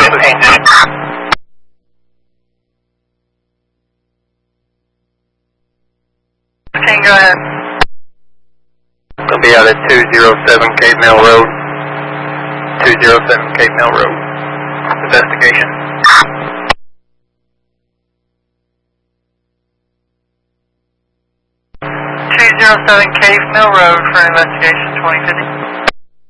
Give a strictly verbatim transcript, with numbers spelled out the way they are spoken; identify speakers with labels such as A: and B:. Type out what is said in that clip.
A: fifteen, go ahead.
B: I'll be out at two oh seven Cape Mill Road. two oh seven Cape Mill Road. Investigation.
A: two oh seven Cave Mill Road for investigation, twenty fifty.